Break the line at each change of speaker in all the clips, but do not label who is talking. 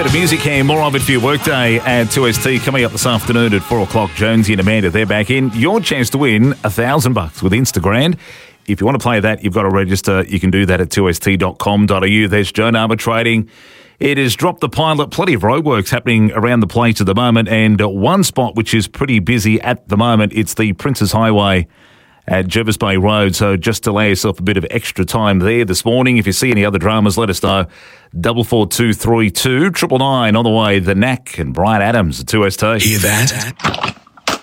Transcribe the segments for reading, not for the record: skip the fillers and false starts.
bit of music here, more of it for your workday at 2ST. Coming up this afternoon at 4 o'clock, Jonesy and Amanda, they're back in. Your chance to win $1,000 with Instagram. If you want to play that, you've got to register. You can do that at 2st.com.au. There's Joan Arbitrating. It has dropped the pilot. Plenty of roadworks happening around the place at the moment, and one spot which is pretty busy at the moment, it's the Princes Highway at Jervis Bay Road. So just allow yourself a bit of extra time there this morning. If you see any other dramas, let us know. 44232 999 on the way. The Knack and Brian Adams at 2ST.
Hear that?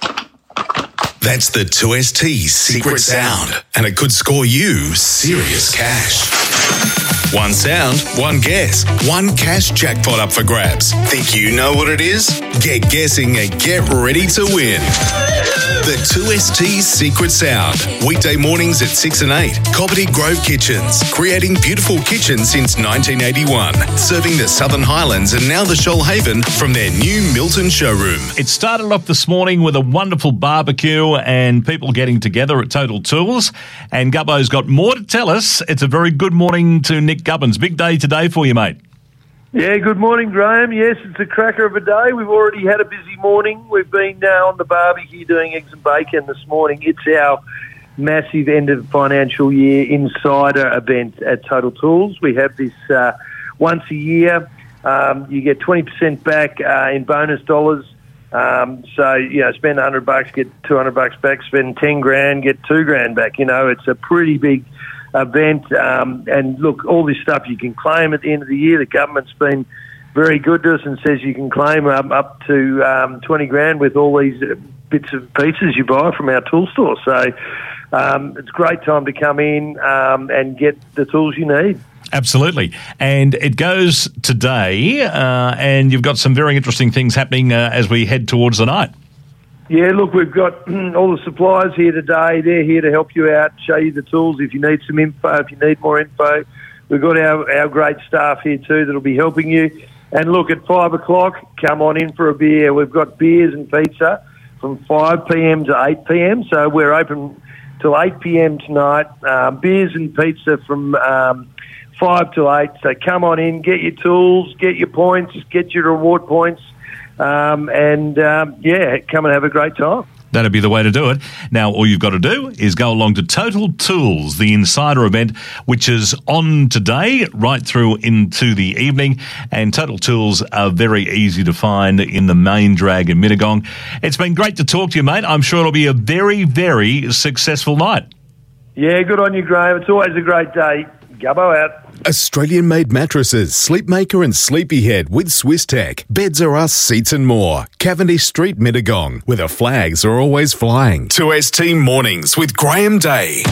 That's the 2ST secret sound, and it could score you serious cash. One sound, one guess, one cash jackpot up for grabs. Think you know what it is? Get guessing and get ready to win. The 2ST Secret Sound. Weekday mornings at 6 and 8. Cobbitty Grove Kitchens. Creating beautiful kitchens since 1981. Serving the Southern Highlands and now the Shoalhaven from their new Milton showroom.
It started off this morning with a wonderful barbecue and people getting together at Total Tools. And Gubbo's got more to tell us. It's a very good morning to Nick Gubbins. Big day today for you, mate.
Yeah, good morning, Graham. Yes, it's a cracker of a day. We've already had a busy morning. We've been on the barbecue doing eggs and bacon this morning. It's our massive end of financial year insider event at Total Tools. We have this once a year. You get 20% back in bonus dollars. So, spend $100, get $200 back. Spend $10,000, get $2,000 back. It's a pretty big event, and look, all this stuff you can claim at the end of the year. The government's been very good to us and says you can claim up to $20,000 with all these bits and pieces you buy from our tool store. So it's a great time to come in and get the tools you need.
Absolutely. And it goes today, and you've got some very interesting things happening as we head towards the night.
Yeah, look, we've got all the suppliers here today. They're here to help you out, show you the tools if you need some info, if you need more info. We've got our great staff here too that'll be helping you. And look, at 5 o'clock, come on in for a beer. We've got beers and pizza from 5 p.m. to 8 p.m. So we're open till 8 p.m. tonight. Beers and pizza from 5 to 8. So come on in, get your tools, get your points, get your reward points. Come and have a great time.
That'd be the way to do it. Now, all you've got to do is go along to Total Tools, the Insider event, which is on today, right through into the evening. And Total Tools are very easy to find in the main drag in Mittagong. It's been great to talk to you, mate. I'm sure it'll be a very, very successful night.
Yeah, good on you, Graham. It's always a great day. Gubbo out.
Australian-made mattresses, Sleepmaker and Sleepyhead with Swiss Tech. Beds are us, seats and more. Cavendish Street, Mittagong, where the flags are always flying. 2ST Mornings with Graham Day.